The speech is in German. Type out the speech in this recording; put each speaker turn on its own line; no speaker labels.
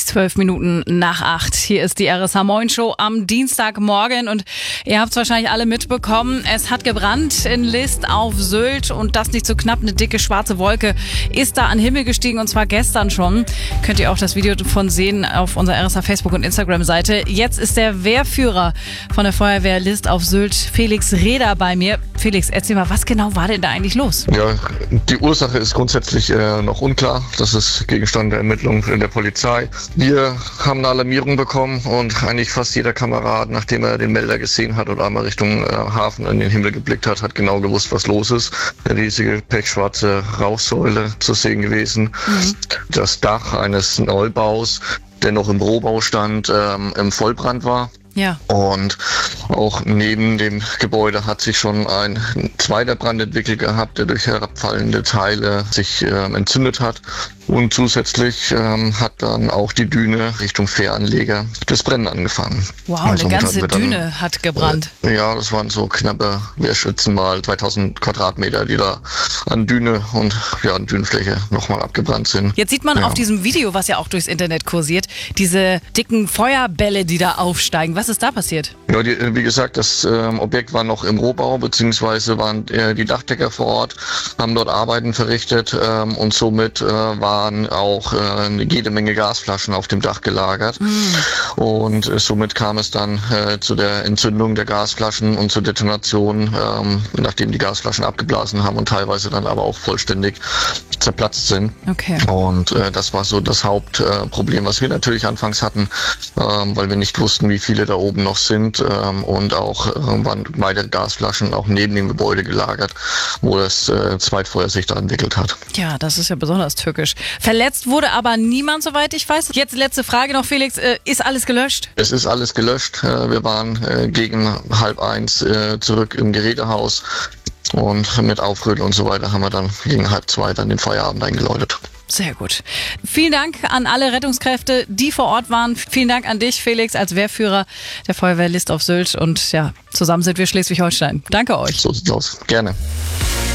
7:12 Hier ist die RSH Moin Show am Dienstagmorgen und ihr habt es wahrscheinlich alle mitbekommen. Es hat gebrannt in List auf Sylt und das nicht so knapp. Eine dicke schwarze Wolke ist da an den Himmel gestiegen und zwar gestern schon. Könnt ihr auch das Video davon sehen auf unserer RSH Facebook- und Instagram-Seite. Jetzt ist der Wehrführer von der Feuerwehr List auf Sylt, Felix Rehder, bei mir. Felix, erzähl mal, was genau war denn da eigentlich los?
Ja, die Ursache ist grundsätzlich noch unklar. Das ist Gegenstand der Ermittlungen der Polizei. Wir haben eine Alarmierung bekommen und eigentlich fast jeder Kamerad, nachdem er den Melder gesehen hat oder einmal Richtung Hafen in den Himmel geblickt hat, hat genau gewusst, was los ist. Eine riesige pechschwarze Rauchsäule zu sehen gewesen. Das Dach eines Neubaus, der noch im Rohbau stand, im Vollbrand war.
Ja.
Und auch neben dem Gebäude hat sich schon ein zweiter Brand entwickelt gehabt, der durch herabfallende Teile sich entzündet hat. Und zusätzlich hat dann auch die Düne Richtung Fähranleger das Brennen angefangen.
Wow,
also
eine ganze Düne hat gebrannt.
Ja, das waren so knappe, wir schätzen mal 2000 Quadratmeter, die da an Düne und an Dünenfläche nochmal abgebrannt sind.
Jetzt sieht man auf diesem Video, was ja auch durchs Internet kursiert, diese dicken Feuerbälle, die da aufsteigen. Was ist da passiert?
Ja, wie gesagt, das Objekt war noch im Rohbau, beziehungsweise waren die Dachdecker vor Ort, haben dort Arbeiten verrichtet und somit waren auch jede Menge Gasflaschen auf dem Dach gelagert. Und somit kam es dann zu der Entzündung der Gasflaschen und zur Detonation, nachdem die Gasflaschen abgeblasen haben und teilweise dann aber auch vollständig zerplatzt sind.
Okay.
Und das war so das Hauptproblem, was wir natürlich anfangs hatten, weil wir nicht wussten, wie viele da oben noch sind und auch waren weitere Gasflaschen auch neben dem Gebäude gelagert, wo das Zweitfeuer sich da entwickelt hat.
Ja, das ist ja besonders tückisch. Verletzt wurde aber niemand, soweit ich weiß. Jetzt letzte Frage noch, Felix. Ist alles gelöscht?
Es ist alles gelöscht. Wir waren gegen 12:30 zurück im Gerätehaus und mit Aufrütteln und so weiter haben wir dann gegen 1:30 dann den Feierabend eingeläutet.
Sehr gut. Vielen Dank an alle Rettungskräfte, die vor Ort waren. Vielen Dank an dich, Felix, als Wehrführer der Feuerwehr List auf Sylt. Und ja, zusammen sind wir Schleswig-Holstein. Danke euch.
So sieht's aus. Gerne.